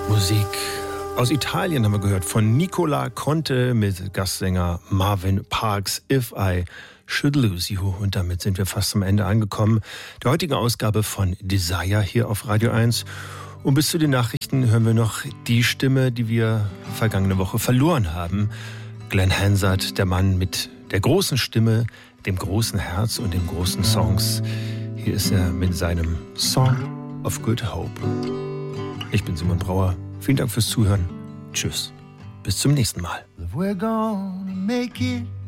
Musik aus Italien haben wir gehört von Nicola Conte mit Gastsänger Marvin Parks, If I Should Lose You. Und damit sind wir fast zum Ende angekommen der heutigen Ausgabe von Desire hier auf Radio 1. Und bis zu den Nachrichten hören wir noch die Stimme, die wir vergangene Woche verloren haben. Glenn Hansard, der Mann mit der großen Stimme, dem großen Herz und den großen Songs. Hier ist er mit seinem Song of Good Hope. Ich bin Simon Brauer. Vielen Dank fürs Zuhören. Tschüss. Bis zum nächsten Mal. We're gonna make it.